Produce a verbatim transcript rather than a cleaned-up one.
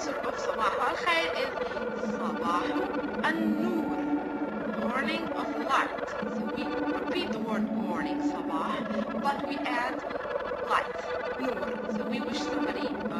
answer of صباح الخير is صباح النور, morning of light. So we repeat the word morning, صباح, but we add light, نور. So we wish somebody